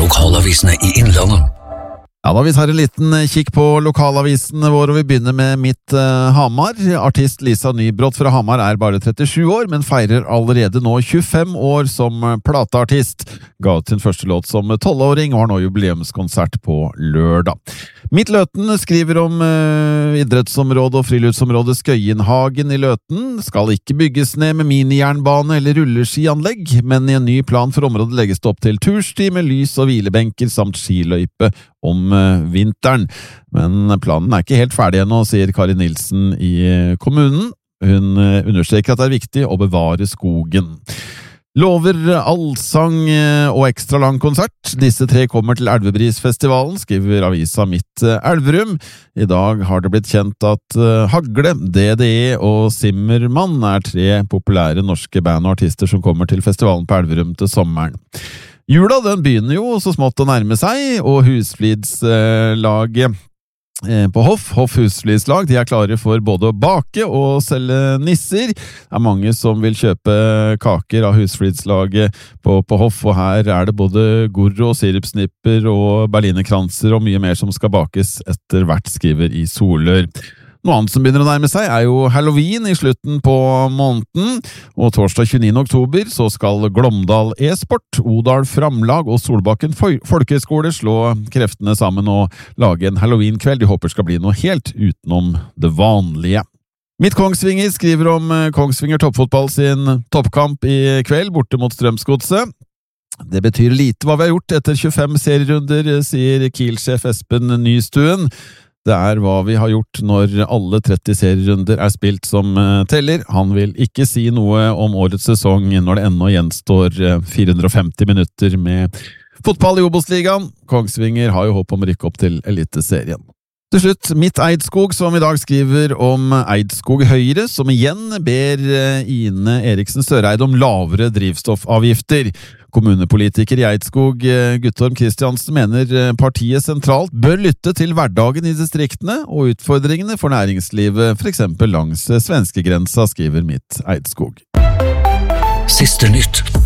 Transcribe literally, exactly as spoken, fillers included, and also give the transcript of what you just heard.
lokalavisene i Innlandet. Ja, da vi tar en liten kikk på lokalavisene våre, og vi begynner med Mitt uh, Hamar. Artist Lisa Nybrott fra Hamar er bare trettisju år, men feirer allerede nå tjuefem år som plateartist. Ga ut sin første låt som tolvåring og har nå jubileumskonsert på lørdag. Mitt Løten skriver om uh, idrettsområdet og friluftsområdet Skøyenhagen i Løten. Skal ikke bygges ned med minijernbane eller rulleskianlegg, men i en ny plan for området legges det opp til tursti med lys og hvilebenker samt skiløype om vinteren. Men planen er ikke helt ferdig ennå, sier Kari Nilsen i kommunen. Hun understreker at det er viktig å bevare skogen. Lover allsang og ekstra lang konsert. Disse tre kommer til Elvebrisfestivalen, skriver avisa Mitt Elverum. I dag har det blitt kjent at Hagle, D D E og Simmermann er tre populære norske band og artister som kommer til festivalen på Elverum til sommeren. Jula den begynner jo så smått å nærme seg, og husflidslaget eh, på Hoff, Hoff husflidslag, de er klare for både å bake og selge nisser. Det er mange som vil kjøpe kaker av husflidslaget på, på Hoff, og her er det både gorro, sirupsnipper og berlinerkranser og mye mer som skal bakes etter hvert, skriver i Solør. Noe annet som begynner å nærme seg er jo Halloween i slutten på måneden, og torsdag tjueniende oktober så skal Glåmdal e-sport, Odal Framlag og Solbakken Folkehøgskole slå kreftene sammen og lage en Halloween-kveld de håper skal bli noe helt utenom det vanlige. Mitt Kongsvinger skriver om Kongsvinger toppfotball sin toppkamp i kveld borte mot Strømsgodset. Det betyr lite hva vi har gjort etter tjuefem serierunder, sier Kiel-sjef Espen Nystuen. Det er hva vi har gjort når alle tretti serierunder er spilt som teller. Han vil ikke si noe om årets sesong når det ennå gjenstår fire hundre og femti minutter med fotball i Obos-ligaen. Kongsvinger har jo håp om å rykke opp til Eliteserien. Til slutt, Mitt Eidskog, som i dag skriver om Eidskog Høyre, som igjen ber Ine Eriksen Søreide om lavere drivstoffavgifter. Kommunepolitiker i Eidskog, Guttorm Kristiansen, mener partiet sentralt bør lytte til hverdagen i distriktene og utfordringene for næringslivet, for eksempel langs svenskegrensa, skriver Mitt Eidskog. Siste nytt.